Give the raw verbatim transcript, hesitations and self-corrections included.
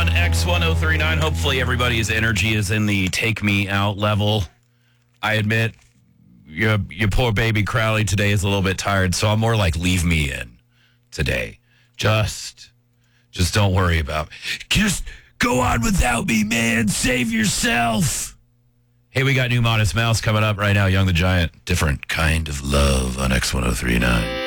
on X ten thirty-nine. Hopefully everybody's energy is in the take me out level. I admit, your, your poor baby Crowley today is a little bit tired, so I'm more like leave me in today. Just, just don't worry about me. Just go on without me, man. Save yourself. Hey, we got new Modest Mouse coming up right now. Young the Giant. Different kind of love on X ten thirty-nine.